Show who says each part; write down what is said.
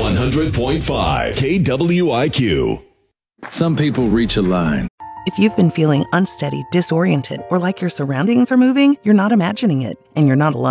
Speaker 1: 100.5 KWIQ.
Speaker 2: Some people reach a line.
Speaker 3: If you've been feeling unsteady, disoriented, or like your surroundings are moving, you're not imagining it, and you're not alone.